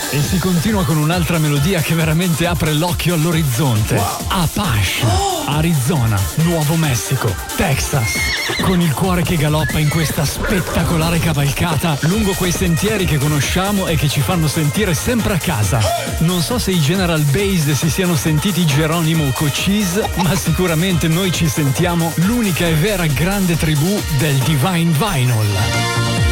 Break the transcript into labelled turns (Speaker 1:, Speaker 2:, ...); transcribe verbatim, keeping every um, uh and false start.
Speaker 1: E si continua con un'altra melodia che veramente apre l'occhio all'orizzonte. Wow. Apache, oh. Arizona, Nuovo Messico, Texas. Con il cuore che galoppa in questa spettacolare cavalcata lungo quei sentieri che conosciamo e che ci fanno sentire sempre a casa. Non so se i General Bass si siano sentiti Geronimo Cochise, ma sicuramente noi ci sentiamo l'unica e vera grande tribù del Divine Vinyl.